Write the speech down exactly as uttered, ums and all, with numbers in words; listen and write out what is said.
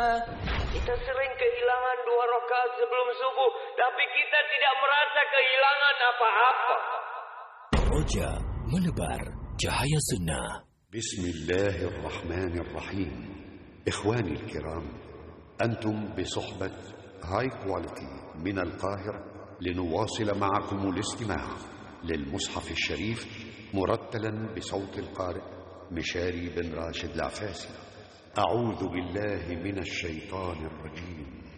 Kita sering kehilangan dua rakaat sebelum subuh, tapi kita tidak merasa kehilangan apa-apa. Roja menebar cahaya sunnah. Bismillahirrahmanirrahim. إخواني الكرام، أنتم بصحبة هاي كواليتي من القاهرة لنواصل معكم الاستماع للمصحف الشريف مرتلا بصوت القارئ مشاري بن راشد العفاسي. أعوذ بالله من الشيطان الرجيم.